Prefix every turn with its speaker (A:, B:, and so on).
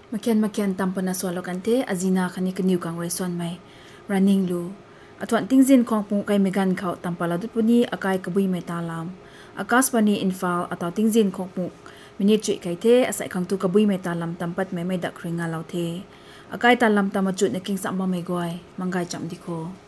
A: Makian tampana swalo kante azina khani kniu kang reson mai running lu atwan tingzin khongpu kai megan khau tampala dupuni akai kabui mai talam akas pani infal ataw tingzin khongpu minute chui kai the asai khangtu kabui mai talam tampat mai mai dak khringa lauthe akai talam tamachut na king samba mai goi mangai cham dikho